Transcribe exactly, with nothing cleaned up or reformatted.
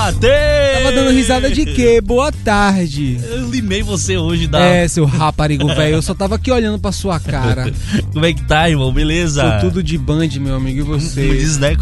Matheus! Tava dando risada de quê? Boa tarde. Eu limei você hoje da... É, seu raparigo velho, eu só tava aqui olhando pra sua cara. Como é que tá, irmão? Beleza? Sou tudo de Band, meu amigo, e você? Não diz, né?